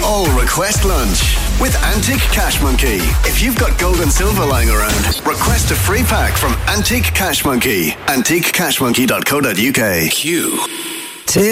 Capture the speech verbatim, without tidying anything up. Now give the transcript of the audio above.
all request lunch with Antique Cash Monkey. If you've got gold and silver lying around, request a free pack from Antique Cash Monkey. antique cash monkey dot co dot uk. Q.